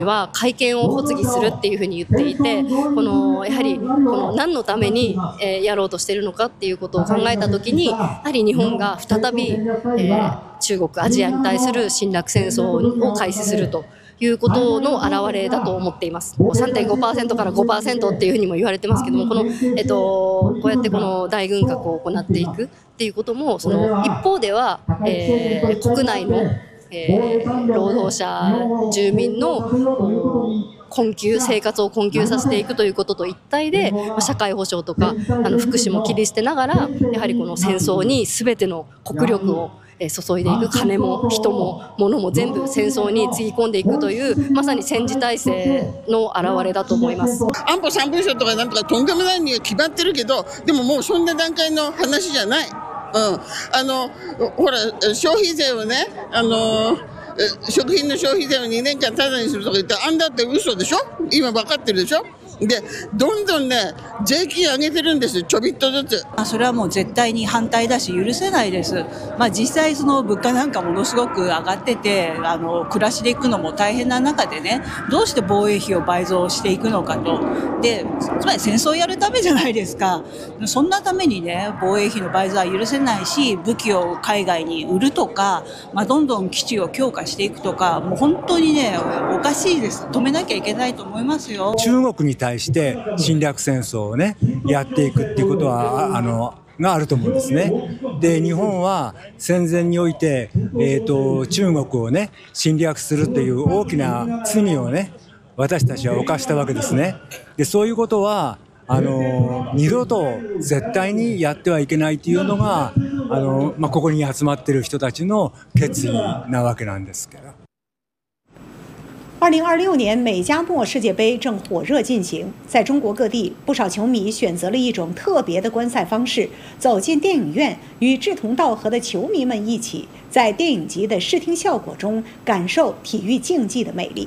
は改憲を発議するっていうふうに言っていて、やはり何のためにやろうとしているのかっていうことを考えたときに、やはり日本が再び中国、アジアに対する侵略戦争を開始するということの表れだと思っています。3.5% から 5% っていうふうにも言われてますけども、こうやってこの大軍拡を行っていくっていうことも、その一方では、国内の労働者、住民の困窮、生活を困窮させていくということと一体で、社会保障とか福祉も切り捨てながら、やはりこの戦争に全ての国力を注いでいく、金も人も物も全部戦争につぎ込んでいくというまさに戦時体制の表れだと思います。 安保3文書とかなんとかとんでもないには決まってるけど、でももうそんな段階の話じゃない。ほら消費税をね、食品の消費税を2年間タダにするとか言ったら、あんだって嘘でしょ。今分かってるでしょ。でどんどんね税金上げてるんですよ、ちょびっとずつ。 それはもう絶対に反対だし許せないです。実際その物価なんかものすごく上がってて、暮らしでいくのも大変な中でね、どうして防衛費を倍増していくのかと。でつまり戦争をやるためじゃないですか。そんなためにね防衛費の倍増は許せないし、武器を海外に売るとか、どんどん基地を強化していくとか、もう本当にねおかしいです。止めなきゃいけないと思いますよ。 中国に対して侵略戦争をねやっていくっていうことはがあると思うんですね。で日本は戦前において、中国をね侵略するという大きな罪をね私たちは犯したわけですね。でそういうことは二度と絶対にやってはいけないというのがここに集まっている人たちの決意なわけなんですけど。 2026年美加墨世界杯正火热进行，在中国各地，不少球迷选择了一种特别的观赛方式，走进电影院，与志同道合的球迷们一起，在电影级的视听效果中，感受体育竞技的魅力。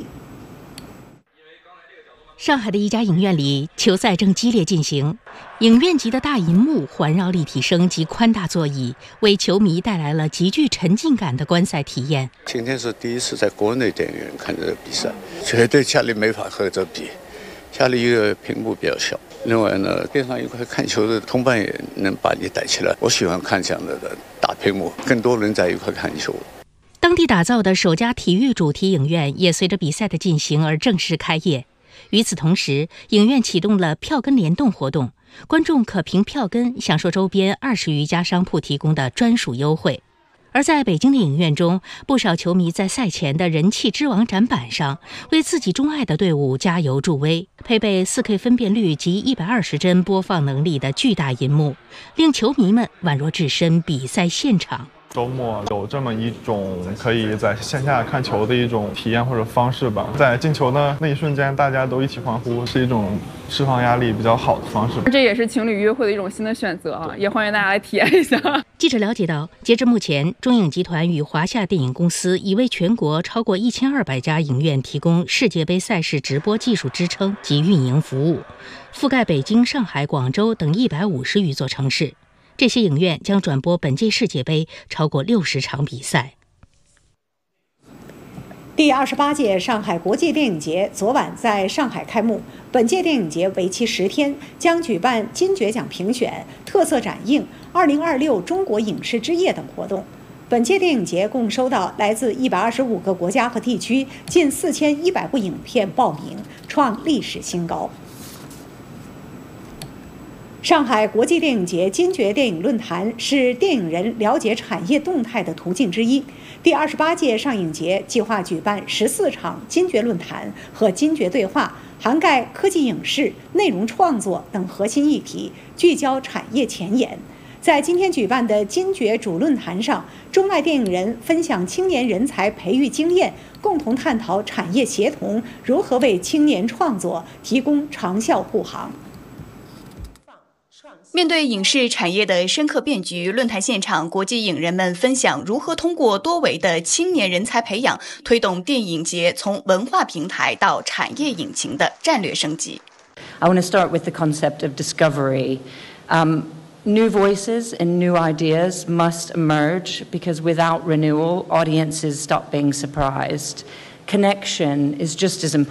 上海的一家影院里，球赛正激烈进行。影院级的大银幕、环绕立体声及宽大座椅，为球迷带来了极具沉浸感的观赛体验。 今天是第一次在国内电影院看这个比赛，绝对家里没法和这比。家里一个屏幕比较小，另外呢，边上一块看球的同伴也能把你带起来。我喜欢看这样的大屏幕，更多人在一块看球。 当地打造的首家体育主题影院也随着比赛的进行而正式开业。与此同时，影院启动了票根联动活动，观众可凭票根享受周边20余家商铺提供的专属优惠。而在北京的影院中，不少球迷在赛前的人气之王展板上为自己钟爱的队伍加油助威。配备 4K 分辨率及120帧播放能力的巨大银幕，令球迷们宛若置身比赛现场。 周末有这么一种可以在线下看球的一种体验或者方式吧，在进球的那一瞬间大家都一起欢呼，是一种释放压力比较好的方式。 这也是情侣约会的一种新的选择啊，也欢迎大家来体验一下。 记者了解到，截至目前，中影集团与华夏电影公司已为全国超过1200家影院提供世界杯赛事直播技术支撑及运营服务，覆盖北京、上海、广州等150余座城市。这些影院将转播本届世界杯超过60场比赛。 第28届上海国际电影节昨晚在上海开幕。本届电影节为期10天，将举办金爵奖评选、特色展映、2026中国影视之夜等活动。本届电影节共收到来自125个国家和地区近4100部影片报名，创历史新高。上海国际电影节金爵电影论坛是电影人了解产业动态的途径之一。第28届上影节计划举办14场金爵论坛和金爵对话，涵盖科技影视、内容创作等核心议题，聚焦产业前沿。在今天举办的金爵主论坛上，中外电影人分享青年人才培育经验，共同探讨产业协同如何为青年创作提供长效护航。 面对影视产业的深刻变局，论坛现场国际影人们分享如何通过多维的青年人才培养，推动电影节从文化平台到产业引擎的战略升级。 I want to start with the concept of discovery. New voices and new ideas must emerge because without renewal, audiences stop being surprised. Connection is just as important.